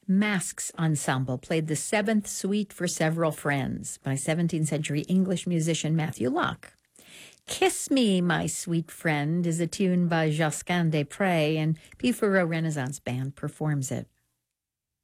Masks Ensemble played the seventh suite for several friends by 17th century English musician Matthew Locke. Kiss Me, My Sweet Friend is a tune by Josquin des Prez, and P. Renaissance Band performs it.